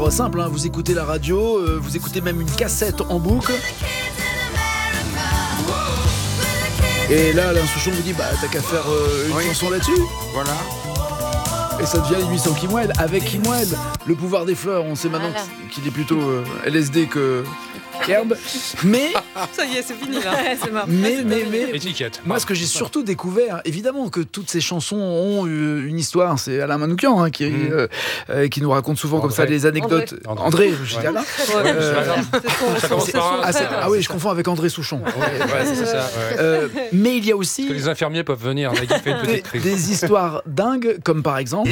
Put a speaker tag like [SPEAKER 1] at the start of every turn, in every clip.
[SPEAKER 1] Simple, hein, vous écoutez la radio, vous écoutez même une cassette en boucle. Et là, Alain Souchon vous dit, t'as qu'à faire une chanson là-dessus.
[SPEAKER 2] Voilà.
[SPEAKER 1] Et ça devient l'émission Kimwell, avec Kimwell. Le pouvoir des fleurs, on sait maintenant qu'il est plutôt LSD que Herbe. Mais...
[SPEAKER 3] Ça y est, c'est fini là. C'est mort.
[SPEAKER 1] Mais...
[SPEAKER 4] Étiquette.
[SPEAKER 1] Moi, ce que j'ai surtout découvert, évidemment que toutes ces chansons ont une histoire. C'est Alain Manoukian qui nous raconte souvent comme ça des anecdotes. André, je dis Alain. Je confonds avec André Souchon.
[SPEAKER 4] C'est ça.
[SPEAKER 1] Mais il y a aussi...
[SPEAKER 4] Parce que les infirmiers peuvent venir.
[SPEAKER 1] Des histoires dingues, comme par exemple...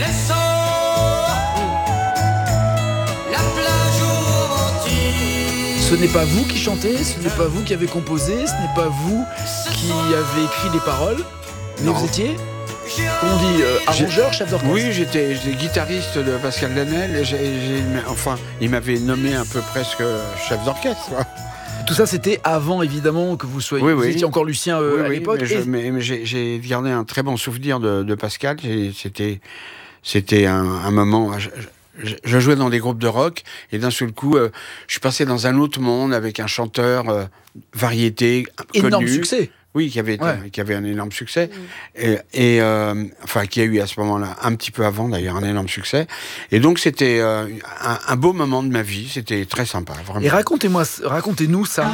[SPEAKER 1] Ce n'est pas vous qui chantez, ce n'est pas vous qui avez composé, ce n'est pas vous qui avez écrit les paroles, mais vous étiez, comment on dit, arrangeur, chef d'orchestre.
[SPEAKER 2] Oui, j'étais guitariste de Pascal Danel, il m'avait nommé un peu presque chef d'orchestre.
[SPEAKER 1] Tout ça, c'était avant, évidemment, que vous soyez. Vous étiez encore Lucien à l'époque.
[SPEAKER 2] Mais j'ai gardé un très bon souvenir de Pascal. C'était un moment... Je jouais dans des groupes de rock et d'un seul coup, je suis passé dans un autre monde avec un chanteur variété
[SPEAKER 1] énorme
[SPEAKER 2] connu.
[SPEAKER 1] Succès.
[SPEAKER 2] Oui, qui avait un énorme succès qui a eu à ce moment-là, un petit peu avant d'ailleurs, un énorme succès. Et donc c'était un beau moment de ma vie. C'était très sympa, vraiment.
[SPEAKER 1] Et racontez-nous ça.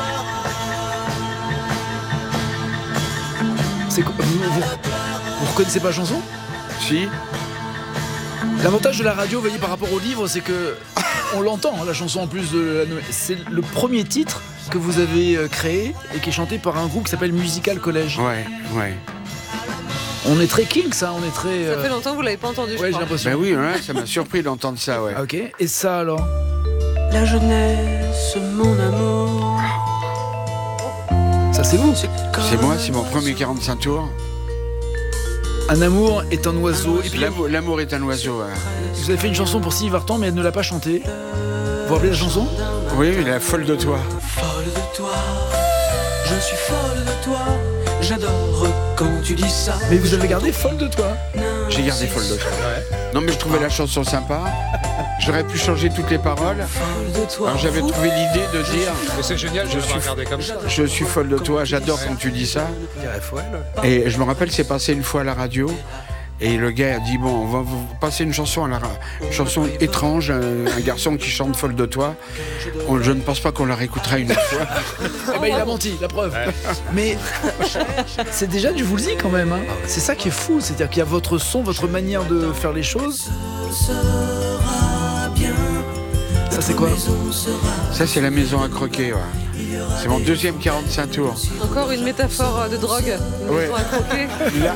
[SPEAKER 1] Vous reconnaissez pas la chanson ?
[SPEAKER 2] Si.
[SPEAKER 1] L'avantage de la radio, vous voyez, par rapport au livre, c'est que on l'entend, la chanson en plus de la... C'est le premier titre que vous avez créé et qui est chanté par un groupe qui s'appelle Musical College.
[SPEAKER 2] Ouais.
[SPEAKER 1] On est très King, ça, on est très...
[SPEAKER 3] Ça fait longtemps que vous l'avez pas entendu, je crois.
[SPEAKER 1] J'ai l'impression.
[SPEAKER 2] Ben oui, ça m'a surpris d'entendre ça, ouais.
[SPEAKER 1] Ok, et ça alors ?
[SPEAKER 5] La jeunesse, mon amour.
[SPEAKER 1] Ça c'est vous ?
[SPEAKER 2] C'est moi, c'est mon premier 45 tours.
[SPEAKER 1] Un amour est un oiseau. Et puis
[SPEAKER 2] l'amour est un oiseau. Ouais.
[SPEAKER 1] Vous avez fait une chanson pour Sylvie Vartan, mais elle ne l'a pas chantée. Vous vous rappelez la chanson ?
[SPEAKER 2] Oui, la folle de toi.
[SPEAKER 5] Folle de toi, je suis folle de toi. J'adore quand tu dis ça.
[SPEAKER 1] Mais vous avez gardé folle de toi ?
[SPEAKER 2] J'ai gardé folle de toi. Non, mais je trouvais la chanson sympa. J'aurais pu changer toutes les paroles. Alors j'avais trouvé l'idée de dire...
[SPEAKER 4] Mais c'est génial, je vais regarder comme ça.
[SPEAKER 2] Je suis folle de toi, j'adore quand tu dis ça. Et je me rappelle, c'est passé une fois à la radio. Et le gars a dit, bon, on va vous passer une chanson une chanson étrange, un garçon qui chante folle de toi. Je ne pense pas qu'on la réécoutera une autre fois.
[SPEAKER 1] Eh ben, il a menti, la preuve. Mais c'est déjà du Woolsey quand même. Hein. C'est ça qui est fou, c'est-à-dire qu'il y a votre son, votre manière de faire les choses. Ça c'est quoi ?
[SPEAKER 2] Ça c'est la maison à croquer, ouais. C'est mon deuxième 45 tours.
[SPEAKER 3] Encore une métaphore de drogue.
[SPEAKER 2] Ouais.
[SPEAKER 3] Maison à croquer.
[SPEAKER 2] Là,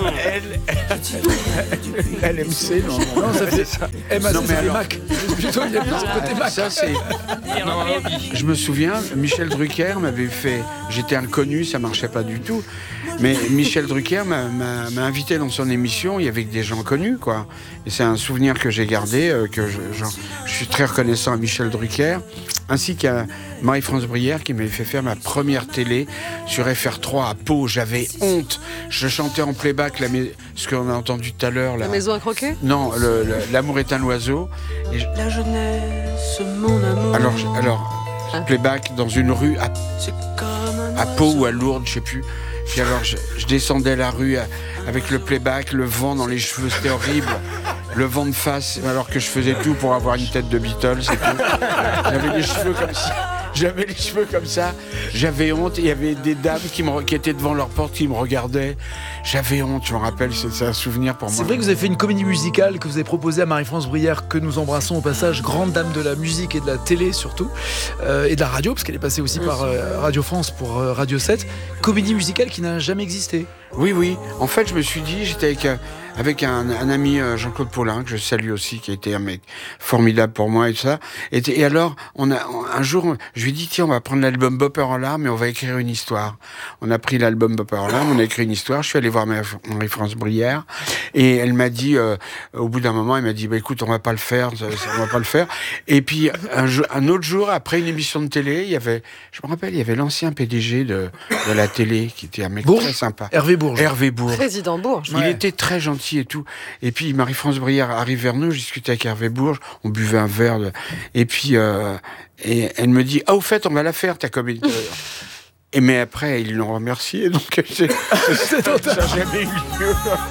[SPEAKER 2] LMC, non, ça fait ça.
[SPEAKER 1] Non, mais alors, Mac. Plutôt, il y a plus ce côté Mac.
[SPEAKER 2] Ça, c'est... Je me souviens, Michel Drucker m'avait fait... J'étais inconnu, ça marchait pas du tout. Mais Michel Drucker m'a invité dans son émission, il y avait des gens connus, quoi. Et c'est un souvenir que j'ai gardé, je suis très reconnaissant à Michel Drucker, ainsi qu'à Marie-France Brière qui m'avait fait faire ma première télé sur FR3 à Pau. J'avais honte. Je chantais en playback ce qu'on a entendu tout à l'heure.
[SPEAKER 3] La maison à croquer ?
[SPEAKER 2] Non, l'amour est un oiseau. Et
[SPEAKER 5] La jeunesse, mon amour.
[SPEAKER 2] Alors playback dans une rue à Pau ou à Lourdes, je sais plus. Puis alors, je descendais la rue avec le playback, le vent dans les cheveux, c'était horrible. Le vent de face, alors que je faisais tout pour avoir une tête de Beatles et tout. J'avais les cheveux comme ça. J'avais honte. Il y avait des dames qui étaient devant leur porte, qui me regardaient. J'avais honte, je me rappelle, c'est un souvenir pour moi.
[SPEAKER 1] C'est vrai que vous avez fait une comédie musicale que vous avez proposée à Marie-France Brière, que nous embrassons au passage, grande dame de la musique et de la télé surtout, et de la radio, parce qu'elle est passée aussi par Radio France pour Radio 7. Comédie musicale qui n'a jamais existé.
[SPEAKER 2] Oui. En fait, je me suis dit, j'étais avec un ami, Jean-Claude Paulin, que je salue aussi, qui a été un mec formidable pour moi et tout ça. Et alors, un jour, je lui ai dit, tiens, on va prendre l'album Bopper en larmes et on va écrire une histoire. On a pris l'album Bopper en larmes, on a écrit une histoire. Je suis allé voir Marie-France Brière et elle m'a dit, au bout d'un moment, elle m'a dit, écoute, on va pas le faire. Et puis, un autre jour, après une émission de télé, il y avait l'ancien PDG de la télé, qui était un mec très sympa.
[SPEAKER 1] Hervé Bourges.
[SPEAKER 3] Président Bourges.
[SPEAKER 2] Il était très gentil. parti et tout. Et puis Marie-France Brière arrive vers nous, je discutais avec Hervé Bourges, on buvait un verre. Et puis et elle me dit, au fait, on va la faire, ta comédie. Et mais après, ils l'ont remercié, donc ça n'a jamais eu lieu.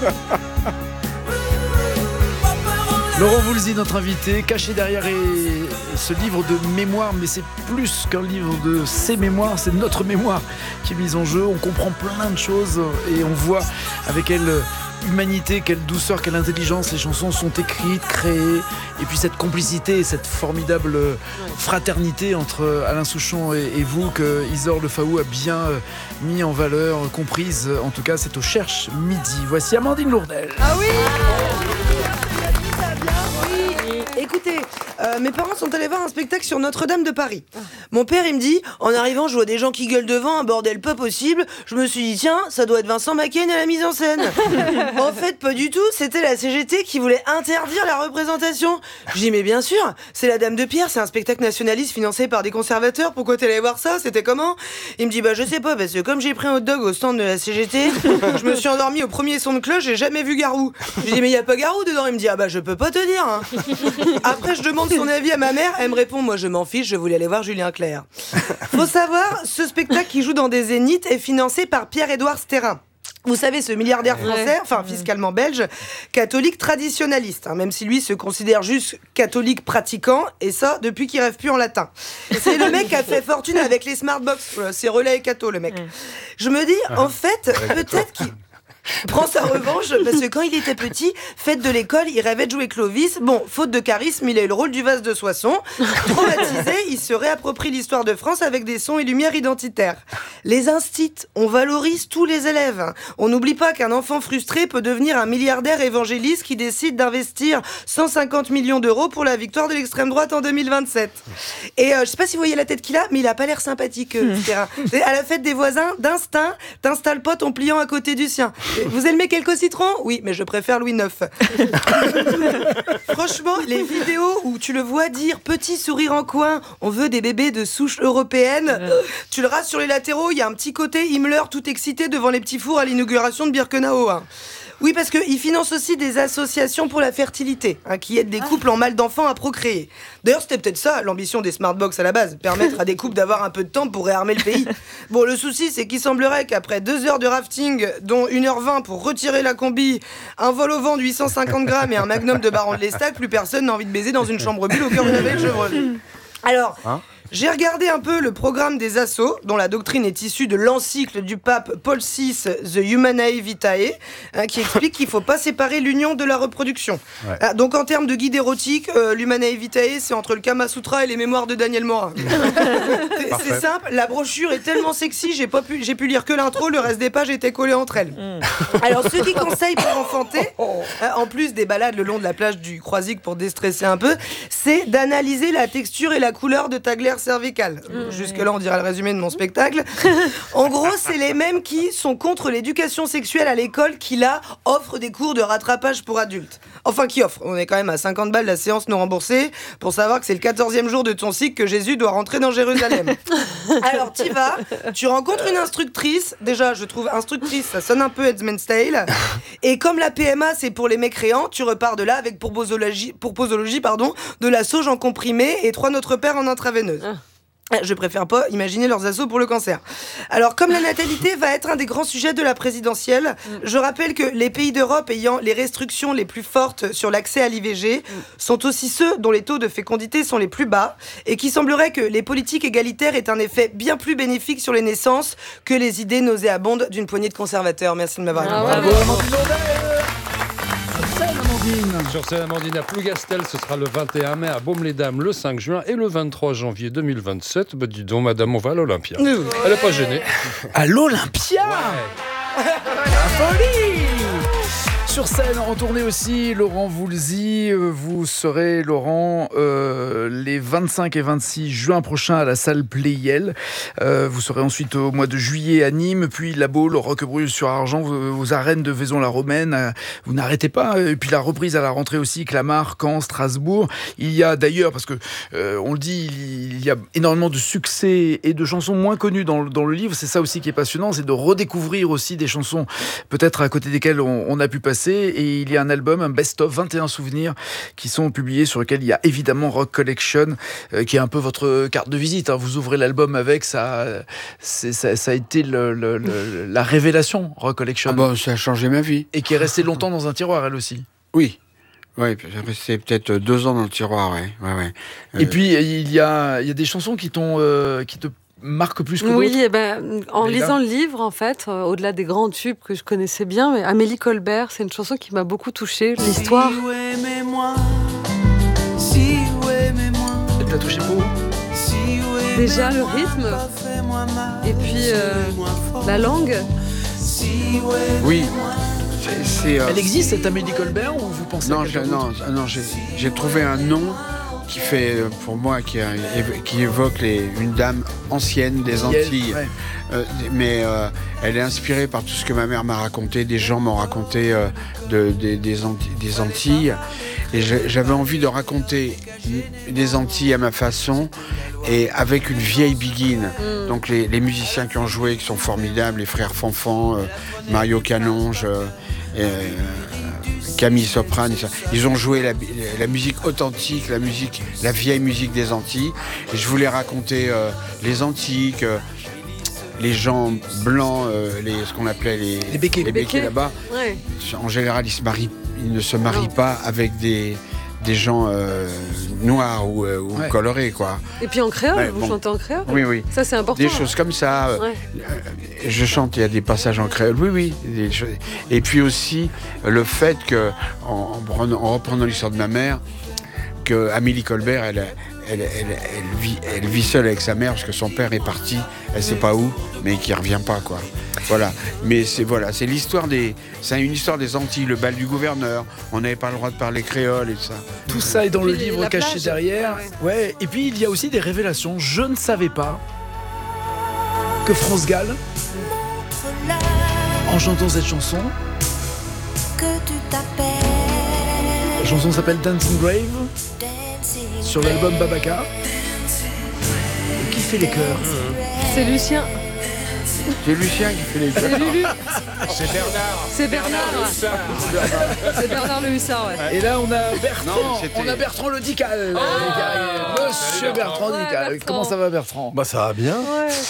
[SPEAKER 1] Laurent Voulzy, notre invité, caché derrière ce livre de mémoire, mais c'est plus qu'un livre de ses mémoires, c'est notre mémoire qui est mise en jeu. On comprend plein de choses et on voit avec quelle humanité, quelle douceur, quelle intelligence les chansons sont écrites, créées, et puis cette complicité, cette formidable fraternité entre Alain Souchon et vous que Isor Le Faou a bien mis en valeur, comprise. En tout cas, c'est au Cherche Midi. Voici Amandine Lourdel.
[SPEAKER 6] Ah oui. Écoutez, mes parents sont allés voir un spectacle sur Notre-Dame de Paris. Mon père, il me dit, en arrivant, je vois des gens qui gueulent devant, un bordel pas possible. Je me suis dit, tiens, ça doit être Vincent Macaigne à la mise en scène. En fait, pas du tout, c'était la CGT qui voulait interdire la représentation. Je dis, mais bien sûr, c'est la Dame de Pierre, c'est un spectacle nationaliste financé par des conservateurs. Pourquoi t'es allé voir ça? C'était comment? Il me dit, je sais pas, parce que comme j'ai pris un hot dog au stand de la CGT, je me suis endormi au premier son de cloche, j'ai jamais vu Garou. Je dis, mais y a pas Garou dedans? Il me dit, je peux pas te dire. Hein. Après, je demande son avis à ma mère, elle me répond, moi je m'en fiche, je voulais aller voir Julien Clerc. Faut savoir, ce spectacle qui joue dans des zéniths est financé par Pierre-Édouard Sterrin. Vous savez, ce milliardaire français, fiscalement belge, catholique traditionnaliste, même si lui se considère juste catholique pratiquant, et ça depuis qu'il rêve plus en latin. C'est le mec qui a fait fortune avec les Smartbox, c'est relais et catho le mec. Je me dis, en fait, peut-être qu'il prend sa revanche, parce que quand il était petit, fête de l'école, il rêvait de jouer Clovis. Bon, faute de charisme, il a eu le rôle du vase de Soissons. Traumatisé, il se réapproprie l'histoire de France avec des sons et lumières identitaires. Les instits, on valorise tous les élèves. On n'oublie pas qu'un enfant frustré peut devenir un milliardaire évangéliste qui décide d'investir 150 millions d'euros pour la victoire de l'extrême droite en 2027. Et je sais pas si vous voyez la tête qu'il a, mais il a pas l'air sympathique, Terrain. À la fête des voisins, d'instinct, t'installes pas ton pliant à côté du sien. Vous aimez quelques citrons? Oui, mais je préfère Louis IX. Franchement, les vidéos où tu le vois dire petit sourire en coin, on veut des bébés de souche européenne, tu le rases sur les latéraux, il y a un petit côté Himmler tout excité devant les petits fours à l'inauguration de Birkenau. Oui, parce qu'il finance aussi des associations pour la fertilité, qui aident des couples en mal d'enfants à procréer. D'ailleurs, c'était peut-être ça, l'ambition des Smartbox à la base, permettre à des couples d'avoir un peu de temps pour réarmer le pays. Bon, le souci, c'est qu'il semblerait qu'après 2 heures de rafting, dont 1h20 pour retirer la combi, un vol au vent de 850 grammes et un magnum de Baron de l'Estac, plus personne n'a envie de baiser dans une chambre bulle au cœur de la vieille chevreuse. Alors... j'ai regardé un peu le programme des assos, dont la doctrine est issue de l'encycle du pape Paul VI, The Humanae Vitae, qui explique qu'il ne faut pas séparer l'union de la reproduction. Ouais. Donc en termes de guide érotique, l'Humanae Vitae, c'est entre le Kama Sutra et les mémoires de Daniel Morin. C'est simple, la brochure est tellement sexy, j'ai pu lire que l'intro, le reste des pages étaient collées entre elles. Alors ce qui conseille pour enfanter, en plus des balades le long de la plage du Croisic pour déstresser un peu, c'est d'analyser la texture et la couleur de ta glaire cervicale. Jusque-là, on dirait le résumé de mon spectacle. En gros, c'est les mêmes qui sont contre l'éducation sexuelle à l'école qui, là, offrent des cours de rattrapage pour adultes. Enfin, qui offrent. On est quand même à 50 balles la séance non remboursée pour savoir que c'est le 14e jour de ton cycle que Jésus doit rentrer dans Jérusalem. Alors, t'y vas, tu rencontres une instructrice. Déjà, je trouve instructrice, ça sonne un peu Headsman's Tale. Et comme la PMA, c'est pour les mécréants, tu repars de là avec pour posologie, de la sauge en comprimé et 3 Notre Père en intraveineuse. Je préfère pas imaginer leurs assauts pour le cancer. Alors, comme la natalité va être un des grands sujets de la présidentielle, je rappelle que les pays d'Europe ayant les restrictions les plus fortes sur l'accès à l'IVG sont aussi ceux dont les taux de fécondité sont les plus bas et qui semblerait que les politiques égalitaires aient un effet bien plus bénéfique sur les naissances que les idées nauséabondes d'une poignée de conservateurs. Merci de m'avoir écouté.
[SPEAKER 4] Sur scène, Amandine à Plougastel, ce sera le 21 mai, à Baume-les-Dames le 5 juin et le 23 janvier 2027. Bah dis donc, madame, on va à l'Olympia. Elle n'est pas gênée.
[SPEAKER 1] À l'Olympia ouais. La folie. Sur scène, en tournée aussi, Laurent Voulzy. Vous serez, Laurent, les 25 et 26 juin prochains à la salle Pléiel. Vous serez ensuite au mois de juillet à Nîmes, puis La Baule, Roquebrune-sur-Argent, aux arènes de Vaison-la-Romaine. Vous n'arrêtez pas. Et puis la reprise à la rentrée aussi, Clamart, Caen, Strasbourg. Il y a d'ailleurs, parce que on le dit, il y a énormément de succès et de chansons moins connues dans le livre. C'est ça aussi qui est passionnant, c'est de redécouvrir aussi des chansons peut-être à côté desquelles on a pu passer passé et il y a un album, un best-of, 21 souvenirs qui sont publiés, sur lequel il y a évidemment Rock Collection, qui est un peu votre carte de visite. Vous ouvrez l'album avec, ça a été la révélation, Rock Collection.
[SPEAKER 2] Ça a changé ma vie.
[SPEAKER 1] Et qui est restée longtemps dans un tiroir, elle aussi.
[SPEAKER 2] Oui. Oui, c'est peut-être 2 ans dans le tiroir, ouais.
[SPEAKER 1] Et puis, il y a des chansons qui te marquent plus que d'autres.
[SPEAKER 3] Oui, en lisant le livre, en fait, au-delà des grands tubes que je connaissais bien, mais Amélie Colbert, c'est une chanson qui m'a beaucoup touchée. L'histoire.
[SPEAKER 5] Si vous aimez-moi, si vous aimez-moi.
[SPEAKER 1] Elle t'a touché beau.
[SPEAKER 5] Si vous aimez-moi,
[SPEAKER 3] déjà le rythme, et puis la langue.
[SPEAKER 5] Si vous aimez-moi.
[SPEAKER 2] Oui.
[SPEAKER 1] Elle existe, cette Amélie Colbert, ou vous pensez
[SPEAKER 2] Non, j'ai trouvé un nom qui fait, pour moi, qui évoque une dame ancienne des Antilles. Ouais. Mais elle est inspirée par tout ce que ma mère m'a raconté, des gens m'ont raconté des Antilles. Et j'avais envie de raconter des Antilles à ma façon et avec une vieille biguine. Donc les musiciens qui ont joué, qui sont formidables, les frères Fanfan, Mario Canonge, Camille Soprane, ils ont joué la musique authentique, la vieille musique des Antilles. Et je voulais raconter les Antiques, les gens blancs, ce qu'on appelait les béquets là-bas.
[SPEAKER 3] Ouais.
[SPEAKER 2] En général, ils ne se marient pas avec des gens noirs ou colorés, quoi.
[SPEAKER 3] Et puis en créole, vous chantez en créole.
[SPEAKER 2] Oui.
[SPEAKER 3] Ça, c'est important.
[SPEAKER 2] Des choses comme ça. Je chante, il y a des passages en créole. Oui. Et puis aussi, le fait que, en reprenant l'histoire de ma mère, que Amélie Colbert, elle vit seule avec sa mère parce que son père est parti, elle sait pas où, mais qui revient pas, quoi. Voilà. Mais c'est l'histoire c'est une histoire des Antilles, le bal du gouverneur. On n'avait pas le droit de parler créole et tout ça.
[SPEAKER 1] Tout ça est dans le livre caché derrière. Ouais. Et puis il y a aussi des révélations. Je ne savais pas que France Gall, en chantant cette chanson, la chanson s'appelle Dancing Grave, sur l'album Babacar. Et qui fait les chœurs?
[SPEAKER 3] C'est Lucien.
[SPEAKER 2] C'est Lucien qui fait les chœurs.
[SPEAKER 5] C'est Bernard.
[SPEAKER 3] C'est Bernard. C'est Bernard le Hussard, ouais.
[SPEAKER 1] Et là, on a Bertrand.
[SPEAKER 2] Non,
[SPEAKER 1] on a Bertrand le Dical. Monsieur Bertrand Dical.
[SPEAKER 3] Bertrand.
[SPEAKER 1] Comment ça va, Bertrand?
[SPEAKER 7] Ça va bien.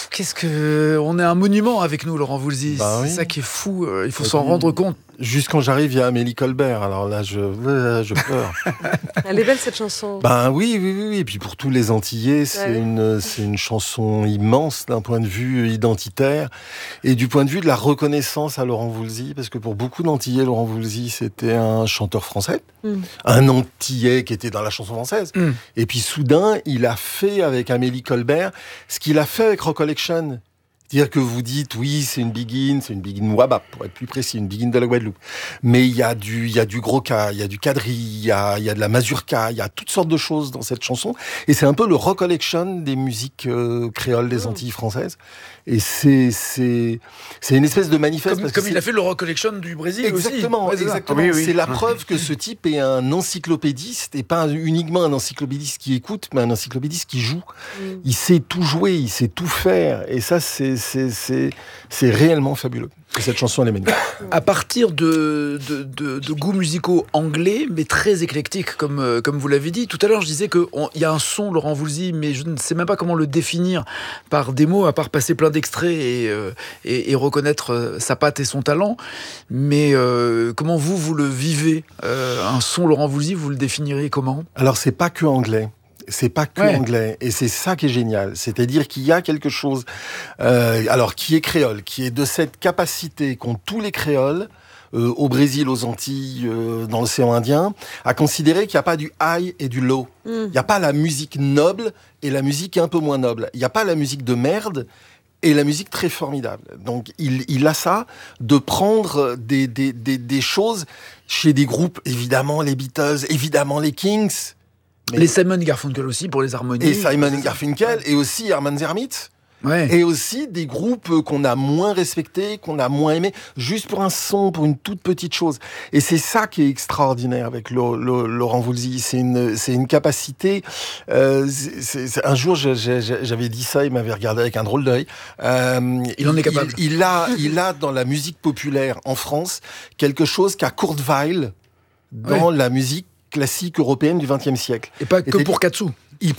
[SPEAKER 3] Ouais.
[SPEAKER 1] On est un monument avec nous, Laurent Voulzy.
[SPEAKER 7] Oui.
[SPEAKER 1] C'est ça qui est fou. Il faut s'en rendre compte.
[SPEAKER 7] Juste quand j'arrive, il y a Amélie Colbert. Alors là, je pleure.
[SPEAKER 3] Elle est belle, cette chanson.
[SPEAKER 7] Oui. Et puis pour tous les Antillais, c'est une chanson immense d'un point de vue identitaire et du point de vue de la reconnaissance à Laurent Voulzy, parce que pour beaucoup d'Antillais, Laurent Voulzy, c'était un chanteur français, un Antillais qui était dans la chanson française. Et puis soudain, il a fait avec Amélie Colbert ce qu'il a fait avec Rock Collection. Dire que vous dites, oui, c'est une biguine Wabap, pour être plus précis, une biguine de la Guadeloupe. Mais il y a du gros cas, il y a du quadrille, il y a de la mazurka, il y a toutes sortes de choses dans cette chanson. Et c'est un peu le Rock Collection des musiques créoles des Antilles françaises. Et c'est une espèce de manifeste.
[SPEAKER 1] Comme il a fait le Rock Collection du Brésil
[SPEAKER 7] exactement,
[SPEAKER 1] aussi.
[SPEAKER 7] Exactement.
[SPEAKER 2] Oui.
[SPEAKER 7] C'est la preuve que ce type est un encyclopédiste, et pas uniquement un encyclopédiste qui écoute, mais un encyclopédiste qui joue. Il sait tout jouer, il sait tout faire. Et ça, c'est réellement fabuleux. Et cette chanson, elle est magnifique.
[SPEAKER 1] À partir de goûts musicaux anglais, mais très éclectiques, comme vous l'avez dit. Tout à l'heure, je disais qu'il y a un son, Laurent Voulzy, mais je ne sais même pas comment le définir par des mots, à part passer plein d'extraits et reconnaître sa patte et son talent. Mais comment vous le vivez? Un son, Laurent Voulzy, vous le définiriez comment?
[SPEAKER 7] Alors, c'est pas que anglais. C'est pas que anglais, et c'est ça qui est génial. C'est-à-dire qu'il y a quelque chose, qui est créole, qui est de cette capacité qu'ont tous les créoles, au Brésil, aux Antilles, dans l'océan Indien, à considérer qu'il n'y a pas du high et du low. Il n'y a pas la musique noble et la musique un peu moins noble. Il n'y a pas la musique de merde et la musique très formidable. Donc il a ça, de prendre des choses chez des groupes, évidemment les Beatles, évidemment les Kings,
[SPEAKER 1] les Simon & Garfunkel aussi, pour les harmonies.
[SPEAKER 7] Et Simon & Garfunkel, et aussi Herman Zermit. Et aussi des groupes qu'on a moins respectés, qu'on a moins aimés, juste pour un son, pour une toute petite chose. Et c'est ça qui est extraordinaire avec Laurent Voulzy. C'est une capacité. Un jour, j'avais dit ça, il m'avait regardé avec un drôle d'œil.
[SPEAKER 1] Il en est capable.
[SPEAKER 7] Il a dans la musique populaire en France quelque chose qu'a Kurt Weill dans la musique classique européenne du XXe siècle.
[SPEAKER 1] Et pas que pour Katsu.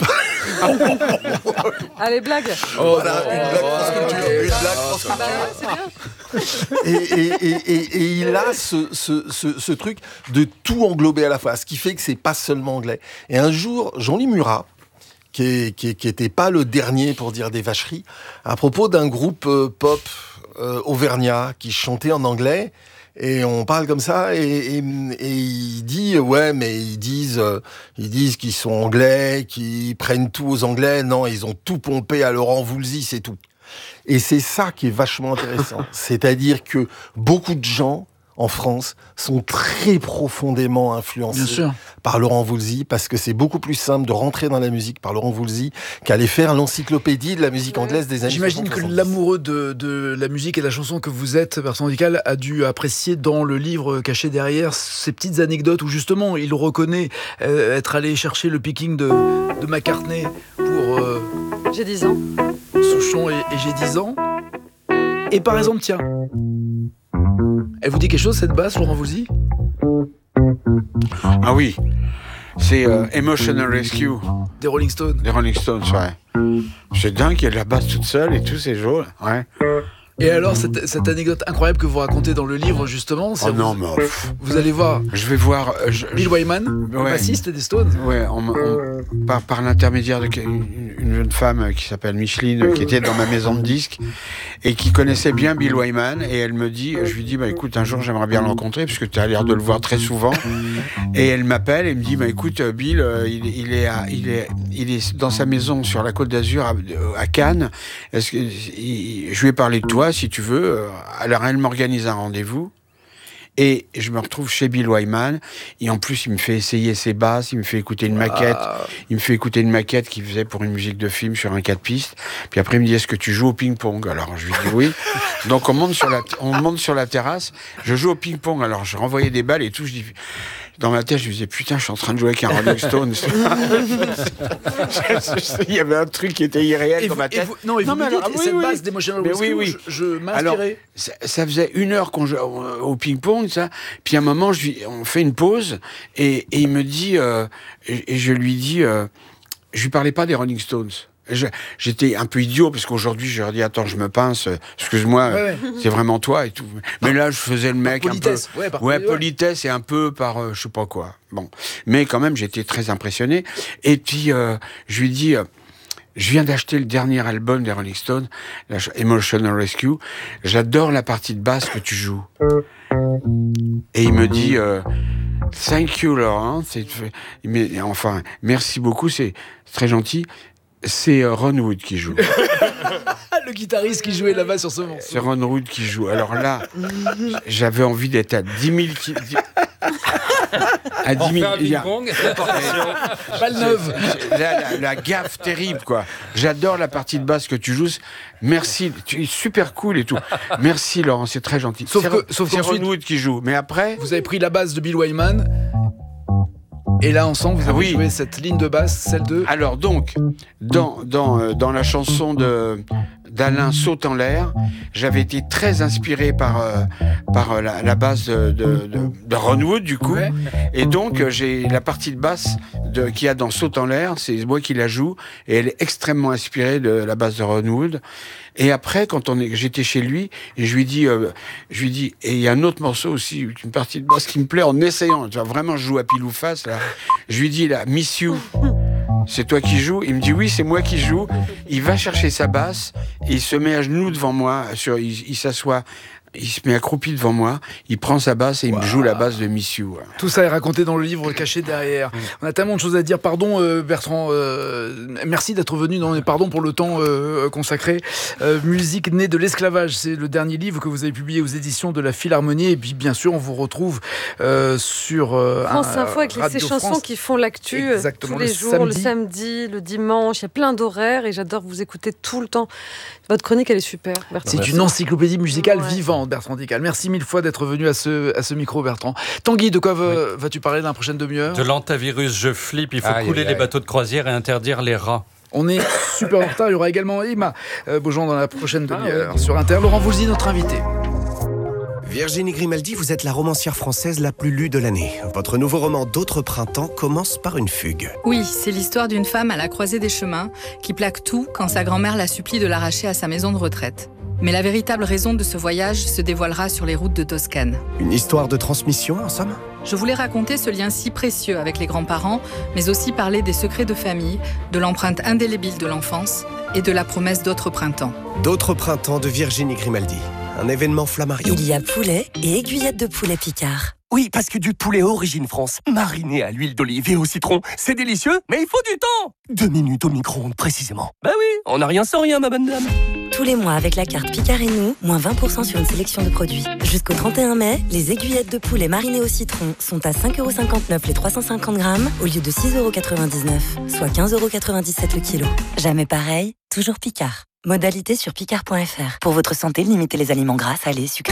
[SPEAKER 3] Allez, blague.
[SPEAKER 7] Voilà, une blague France Culture. Et il a ce truc de tout englober à la fois, ce qui fait que c'est pas seulement anglais. Et un jour, Jean-Louis Murat, qui était pas le dernier pour dire des vacheries, à propos d'un groupe pop auvergnat qui chantait en anglais. Et on parle comme ça, et il dit, ouais, mais ils disent qu'ils sont anglais, qu'ils prennent tout aux anglais. Non, ils ont tout pompé à Laurent Voulzy, c'est tout. Et c'est ça qui est vachement intéressant. C'est-à-dire que beaucoup de gens, en France, sont très profondément influencés par Laurent Voulzy, parce que c'est beaucoup plus simple de rentrer dans la musique par Laurent Voulzy qu'aller faire l'encyclopédie de la musique anglaise des années 60.
[SPEAKER 1] J'imagine que l'amoureux de la musique et de la chanson que vous êtes, Bertrand Dical, a dû apprécier dans le livre caché derrière ces petites anecdotes où justement il reconnaît être allé chercher le picking de McCartney pour...
[SPEAKER 3] J'ai 10 ans.
[SPEAKER 1] Souchon et J'ai 10 ans. Et par exemple, tiens... Elle vous dit quelque chose, cette basse, Laurent Voulzy ?
[SPEAKER 2] Ah oui, c'est Emotional Rescue.
[SPEAKER 1] Des Rolling Stones.
[SPEAKER 2] Des Rolling Stones, ouais. C'est dingue, il y a de la basse toute seule et tout, c'est joli, ouais.
[SPEAKER 1] Et alors, cette anecdote incroyable que vous racontez dans le livre, justement, c'est vous allez voir.
[SPEAKER 2] Je vais voir
[SPEAKER 1] Bill Wyman, bassiste des Stones.
[SPEAKER 2] Ouais, par l'intermédiaire d'une jeune femme qui s'appelle Micheline, qui était dans ma maison de disques et qui connaissait bien Bill Wyman. Et elle me dit, je lui dis, écoute, un jour j'aimerais bien le rencontrer parce que tu as l'air de le voir très souvent. Et elle m'appelle et me dit, écoute, Bill, il est dans sa maison sur la Côte d'Azur à Cannes. Je lui ai parlé de toi. Si tu veux, alors elle m'organise un rendez-vous et je me retrouve chez Bill Wyman et en plus il me fait essayer ses basses, il me fait écouter une maquette qu'il faisait pour une musique de film sur un 4 pistes, puis après il me dit est-ce que tu joues au ping-pong? Alors je lui dis oui. Donc on monte sur la terrasse, je joue au ping-pong, alors je renvoyais des balles et tout, je dis dans ma tête, je me disais, putain, je suis en train de jouer avec un Rolling Stone. Il y avait un truc qui était irréel dans ma tête.
[SPEAKER 1] Cette base d'Emotional Rescue, je m'inspirais.
[SPEAKER 2] Alors, ça faisait 1 heure qu'on jouait au ping-pong, ça. Puis à un moment, on fait une pause, et il me dit, et je lui dis, je lui parlais pas des Rolling Stones. J'étais un peu idiot parce qu'aujourd'hui je leur dis attends je me pince, excuse-moi, c'est vraiment toi et tout. Mais là je faisais le mec
[SPEAKER 1] politesse,
[SPEAKER 2] un peu politesse et un peu par je sais pas quoi. Bon, mais quand même j'étais très impressionné. Et puis je lui dis je viens d'acheter le dernier album des Rolling Stones, Emotional Rescue. J'adore la partie de basse que tu joues. Et il me dit thank you Laurent, enfin merci beaucoup, c'est très gentil. C'est Ron Wood qui joue.
[SPEAKER 1] Le guitariste qui jouait là-bas sur ce morceau.
[SPEAKER 2] C'est Ron Wood qui joue. Alors là, j'avais envie d'être à 10 000 à 10 000
[SPEAKER 1] Balle neuve.
[SPEAKER 2] La gaffe terrible, quoi. J'adore la partie de basse que tu joues. Merci, tu es super cool et tout. Merci Laurent, c'est très gentil.
[SPEAKER 1] Sauf
[SPEAKER 2] c'est Ron Wood qui joue. Mais après,
[SPEAKER 1] vous avez pris la basse de Bill Wyman. Et là, ensemble, vous avez joué cette ligne de basse, celle de...
[SPEAKER 2] Alors donc, dans la chanson d'Alain Saute en l'air, j'avais été très inspiré par la basse de Ron Wood, du coup. Ouais. Et donc, j'ai la partie de basse qu'il y a dans Saute en l'air, c'est moi qui la joue, et elle est extrêmement inspirée de la basse de Ron Wood. Et après, j'étais chez lui, et je lui dis, et il y a un autre morceau aussi, une partie de basse qui me plaît en essayant. Tu vois, vraiment, je joue à pile ou face, là. Je lui dis, là, Miss You, c'est toi qui joues? Il me dit, oui, c'est moi qui joue. Il va chercher sa basse, et il se met à genoux devant moi, il s'assoit Il se met accroupi devant moi, il prend sa basse et il me joue la basse de Miss You.
[SPEAKER 1] Tout ça est raconté dans le livre caché derrière. On a tellement de choses à dire. Pardon Bertrand, merci d'être venu. Pardon pour le temps consacré. Musique née de l'esclavage, c'est le dernier livre que vous avez publié aux éditions de la Philharmonie. Et puis bien sûr, on vous retrouve sur
[SPEAKER 3] France Info avec ces chansons qui font l'actu tous les jours, le samedi, le dimanche. Il y a plein d'horaires et j'adore vous écouter tout le temps. Votre chronique, elle est super, Bertrand.
[SPEAKER 1] C'est une encyclopédie musicale vivante, Bertrand Dical. Merci mille fois d'être venu à ce micro, Bertrand. Tanguy, de quoi vas-tu parler dans la prochaine demi-heure ?
[SPEAKER 8] De l'antivirus, je flippe. Il faut couler les bateaux de croisière et interdire les rats.
[SPEAKER 1] On est super en retard. Il y aura également Emma Beaujean dans la prochaine demi-heure sur Inter. Laurent Voulzy, notre invité.
[SPEAKER 9] Virginie Grimaldi, vous êtes la romancière française la plus lue de l'année. Votre nouveau roman D'autres printemps commence par une fugue.
[SPEAKER 10] Oui, c'est l'histoire d'une femme à la croisée des chemins qui plaque tout quand sa grand-mère la supplie de l'arracher à sa maison de retraite. Mais la véritable raison de ce voyage se dévoilera sur les routes de Toscane.
[SPEAKER 9] Une histoire de transmission, en somme ?
[SPEAKER 10] Je voulais raconter ce lien si précieux avec les grands-parents, mais aussi parler des secrets de famille, de l'empreinte indélébile de l'enfance et de la promesse d'autres printemps.
[SPEAKER 9] D'autres printemps de Virginie Grimaldi. Un événement Flammarion.
[SPEAKER 11] Il y a poulet et aiguillettes de poulet Picard.
[SPEAKER 12] Oui, parce que du poulet origine France, mariné à l'huile d'olive et au citron, c'est délicieux, mais il faut du temps. 2 minutes au micro-ondes, précisément. Bah oui, on n'a rien sans rien, ma bonne dame.
[SPEAKER 11] Tous les mois, avec la carte Picard et nous, moins 20% sur une sélection de produits. Jusqu'au 31 mai, les aiguillettes de poulet marinées au citron sont à 5,59€ les 350 grammes, au lieu de 6,99€, soit 15,97€ le kilo. Jamais pareil, toujours Picard. Modalité sur picard.fr. Pour votre santé, limitez les aliments gras, salés, sucrés.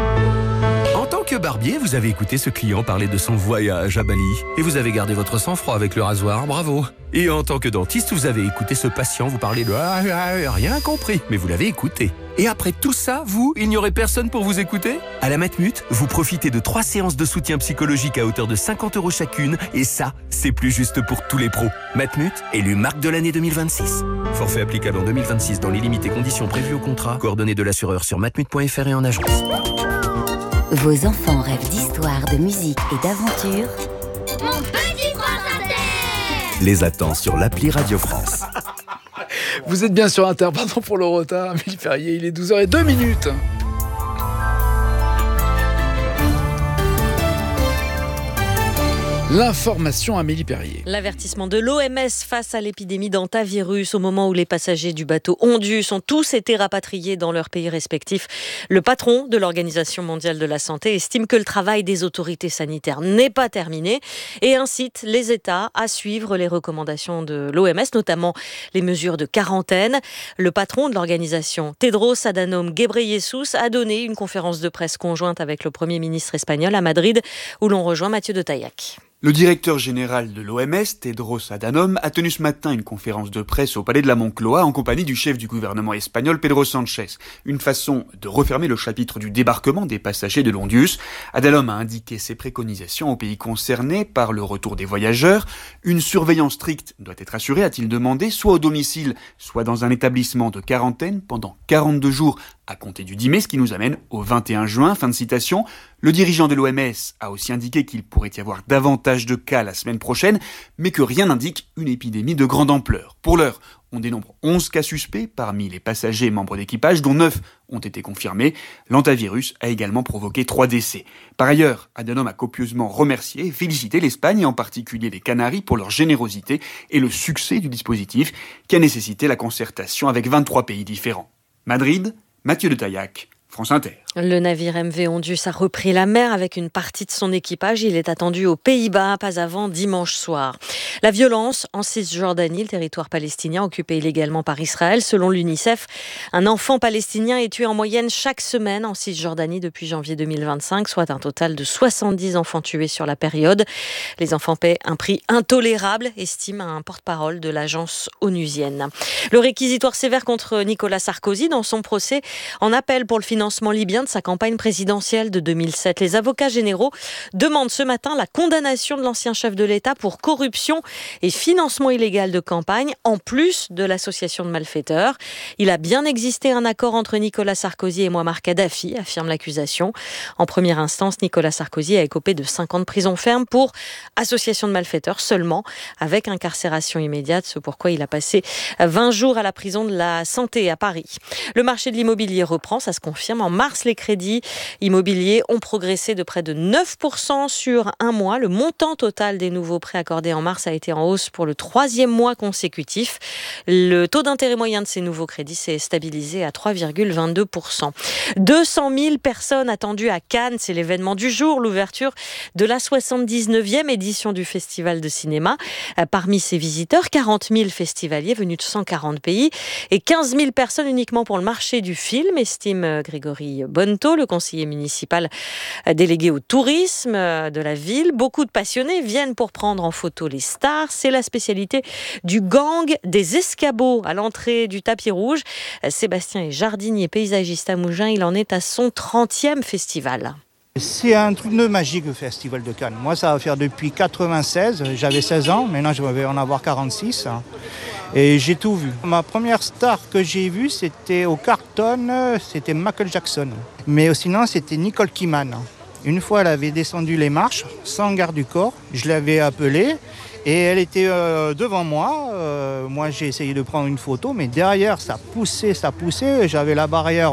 [SPEAKER 13] En tant que barbier, vous avez écouté ce client parler de son voyage à Bali. Et vous avez gardé votre sang-froid avec le rasoir, bravo. Et en tant que dentiste, vous avez écouté ce patient vous parler de rien compris, mais vous l'avez écouté. Et après tout ça, il n'y aurait personne pour vous écouter ? À la Matmut, vous profitez de 3 séances de soutien psychologique à hauteur de 50€ chacune, et ça, c'est plus juste pour tous les pros. Matmut, élu marque de l'année 2026. Forfait applicable en 2026 dans les limites et conditions prévues au contrat. Coordonnées de l'assureur sur matmut.fr et en agence.
[SPEAKER 14] Vos enfants rêvent d'histoire, de musique et d'aventure.
[SPEAKER 15] Mon petit prince Inter.
[SPEAKER 13] Les attend sur l'appli Radio France.
[SPEAKER 1] Vous êtes bien sur Inter, pardon pour le retard, Amélie Perrier, il est 12h02. L'information, Amélie Perrier.
[SPEAKER 16] L'avertissement de l'OMS face à l'épidémie d'hantavirus au moment où les passagers du bateau Ondus ont tous été rapatriés dans leurs pays respectifs. Le patron de l'Organisation mondiale de la santé estime que le travail des autorités sanitaires n'est pas terminé et incite les États à suivre les recommandations de l'OMS, notamment les mesures de quarantaine. Le patron de l'organisation, Tedros Adhanom Ghebreyesus, a donné une conférence de presse conjointe avec le Premier ministre espagnol à Madrid, où l'on rejoint Mathieu de Taillac.
[SPEAKER 17] Le directeur général de l'OMS, Tedros Adhanom, a tenu ce matin une conférence de presse au palais de la Moncloa en compagnie du chef du gouvernement espagnol, Pedro Sánchez. Une façon de refermer le chapitre du débarquement des passagers de l'Ondus. Adhanom a indiqué ses préconisations aux pays concernés par le retour des voyageurs. Une surveillance stricte doit être assurée, a-t-il demandé, soit au domicile, soit dans un établissement de quarantaine pendant 42 jours à compter du 10 mai, ce qui nous amène au 21 juin. Fin de citation. Le dirigeant de l'OMS a aussi indiqué qu'il pourrait y avoir davantage de cas la semaine prochaine, mais que rien n'indique une épidémie de grande ampleur. Pour l'heure, on dénombre 11 cas suspects parmi les passagers et membres d'équipage, dont 9 ont été confirmés. L'hantavirus a également provoqué 3 décès. Par ailleurs, Adhanom a copieusement remercié et félicité l'Espagne, et en particulier les Canaries, pour leur générosité et le succès du dispositif qui a nécessité la concertation avec 23 pays différents. Madrid, Mathieu de Taillac, France Inter.
[SPEAKER 16] Le navire MV Ondus a repris la mer avec une partie de son équipage. Il est attendu aux Pays-Bas, pas avant dimanche soir. La violence en Cisjordanie, le territoire palestinien occupé illégalement par Israël. Selon l'UNICEF, un enfant palestinien est tué en moyenne chaque semaine en Cisjordanie depuis janvier 2025, soit un total de 70 enfants tués sur la période. Les enfants paient un prix intolérable, estime un porte-parole de l'agence onusienne. Le réquisitoire sévère contre Nicolas Sarkozy dans son procès en appel pour le financement libyen de sa campagne présidentielle de 2007. Les avocats généraux demandent ce matin la condamnation de l'ancien chef de l'État pour corruption et financement illégal de campagne, en plus de l'association de malfaiteurs. Il a bien existé un accord entre Nicolas Sarkozy et Mouammar Kadhafi, affirme l'accusation. En première instance, Nicolas Sarkozy a écopé de 5 ans de prison ferme pour association de malfaiteurs seulement, avec incarcération immédiate, ce pourquoi il a passé 20 jours à la prison de la Santé à Paris. Le marché de l'immobilier reprend, ça se confirme. En mars, Les crédits immobiliers ont progressé de près de 9% sur un mois. Le montant total des nouveaux prêts accordés en mars a été en hausse pour le 3e mois consécutif. Le taux d'intérêt moyen de ces nouveaux crédits s'est stabilisé à 3,22%. 200 000 personnes attendues à Cannes, c'est l'événement du jour, l'ouverture de la 79e édition du Festival de cinéma. Parmi ces visiteurs, 40 000 festivaliers venus de 140 pays et 15 000 personnes uniquement pour le marché du film, estime Grégory Bonneto, le conseiller municipal délégué au tourisme de la ville. Beaucoup de passionnés viennent pour prendre en photo les stars. C'est la spécialité du gang des escabeaux à l'entrée du tapis rouge. Sébastien est jardinier paysagiste à Mougins. Il en est à son 30e festival.
[SPEAKER 18] C'est un truc de magique, le Festival de Cannes. Moi, ça va faire depuis 96. J'avais 16 ans. Maintenant, je vais en avoir 46. Et j'ai tout vu. Ma première star que j'ai vue, c'était au Carlton. C'était Michael Jackson. Mais sinon, c'était Nicole Kidman. Une fois, elle avait descendu les marches sans garde du corps. Je l'avais appelée. Et elle était devant moi. Moi, j'ai essayé de prendre une photo. Mais derrière, ça poussait. J'avais la barrière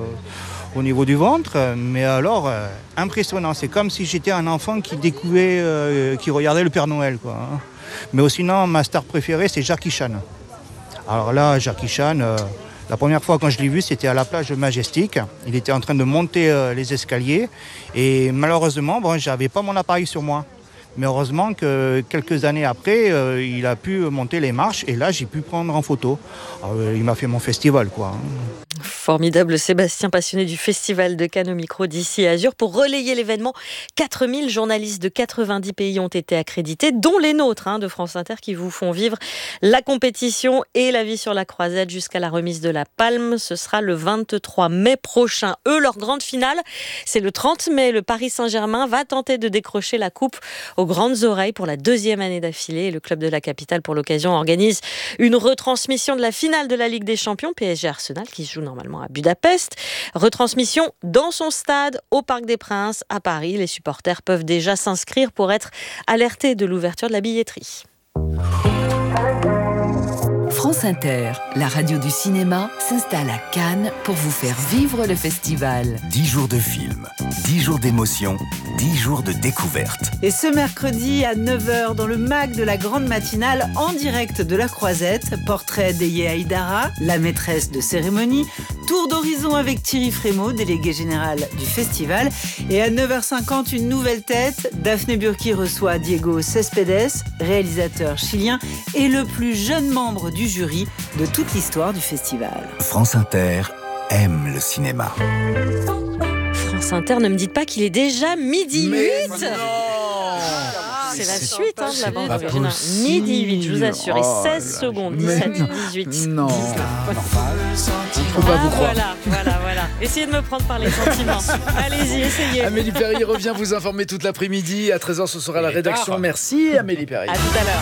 [SPEAKER 18] au niveau du ventre, mais alors impressionnant. C'est comme si j'étais un enfant qui découvrait, qui regardait le Père Noël, quoi. Mais sinon, ma star préférée, c'est Jackie Chan. Alors là, Jackie Chan, la première fois quand je l'ai vu, c'était à la plage de Majestic. Il était en train de monter les escaliers et malheureusement, j'avais pas mon appareil sur moi. Mais heureusement que quelques années après, il a pu monter les marches et là, j'ai pu prendre en photo. Alors, il m'a fait mon festival, quoi.
[SPEAKER 16] Formidable Sébastien, passionné du Festival de Cannes au micro d'ici Azur. Pour relayer l'événement, 4000 journalistes de 90 pays ont été accrédités, dont les nôtres de France Inter, qui vous font vivre la compétition et la vie sur la croisette jusqu'à la remise de la Palme. Ce sera le 23 mai prochain. Eux, leur grande finale, c'est le 30 mai. Le Paris Saint-Germain va tenter de décrocher la coupe aux grandes oreilles pour la 2e année d'affilée. Le club de la capitale, pour l'occasion, organise une retransmission de la finale de la Ligue des Champions, PSG-Arsenal, qui se joue normalement à Budapest. Retransmission dans son stade au Parc des Princes à Paris. Les supporters peuvent déjà s'inscrire pour être alertés de l'ouverture de la billetterie.
[SPEAKER 19] France Inter, la radio du cinéma, s'installe à Cannes pour vous faire vivre le festival.
[SPEAKER 20] 10 jours de film, 10 jours d'émotion, 10 jours de découverte.
[SPEAKER 21] Et ce mercredi à 9h dans le MAC de la grande matinale, en direct de la Croisette, portrait d'Eye Haïdara, la maîtresse de cérémonie, tour d'horizon avec Thierry Frémaux, délégué général du festival. Et à 9h50, une nouvelle tête. Daphné Burki reçoit Diego Céspedes, réalisateur chilien et le plus jeune membre du jury de toute l'histoire du festival.
[SPEAKER 20] France Inter aime le cinéma.
[SPEAKER 16] France Inter, ne me dites pas qu'il est déjà midi 8. C'est la suite de la bande originale. Midi 8, je vous assure. Et 16 secondes, 17, 18.
[SPEAKER 1] Non. On va vous croire.
[SPEAKER 16] Voilà. Essayez de me prendre par les sentiments. Allez-y, essayez.
[SPEAKER 1] Amélie Perry revient vous informer toute l'après-midi. À 13h, ce sera la rédaction. Merci, Amélie Perry.
[SPEAKER 16] À tout à l'heure.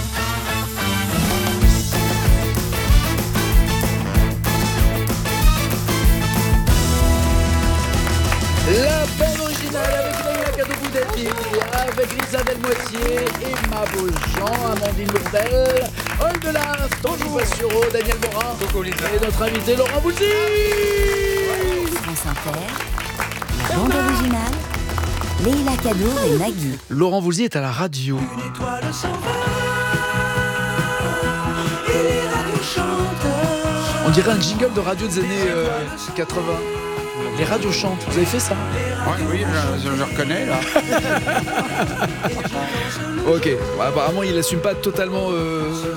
[SPEAKER 1] La bande originale avec Leïla Kadobou-Delville, avec Lisa Delmoitier, Emma Beaujean, Amandine Lourdel, Oldelaf, Tanguy Boissiero, Daniel Morin et notre invité Laurent Voulzy.
[SPEAKER 14] France Inter, la bande originale, Leïla Kaddour et Nagui.
[SPEAKER 1] Laurent Voulzy est à la radio.
[SPEAKER 5] Une étoile s'en va, et les radios chantent.
[SPEAKER 1] On dirait un jingle de radio des années 80. Les radios chantent, vous avez fait ça?
[SPEAKER 2] Oui, je le reconnais là.
[SPEAKER 1] Ok, apparemment il n'assume pas totalement